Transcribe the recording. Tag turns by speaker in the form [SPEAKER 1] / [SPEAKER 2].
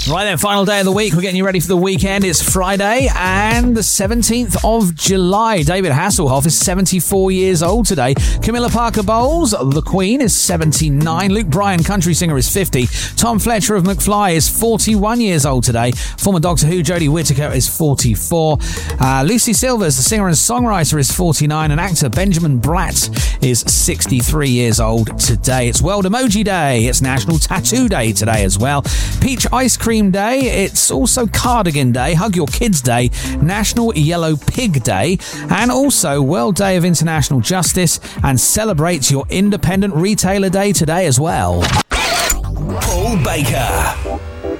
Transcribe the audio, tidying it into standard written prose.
[SPEAKER 1] Right then, final day of the week. We're getting you ready for the weekend. It's Friday and the 17th of July. David Hasselhoff is 74 years old today. Camilla Parker Bowles, the Queen, is 79. Luke Bryan, country singer, is 50. Tom Fletcher of McFly is 41 years old today. Former Doctor Who Jodie Whittaker is 44. Lucy Silvers, the singer and songwriter, is 49. And actor Benjamin Bratt is 63 years old today. It's World Emoji Day. It's National Tattoo Day today as well. Peach Ice Cream Day. It's also Cardigan Day, Hug Your Kids Day, National Yellow Pig Day, and also World Day of International Justice, and celebrates your Independent Retailer Day today as well.
[SPEAKER 2] Paul Baker.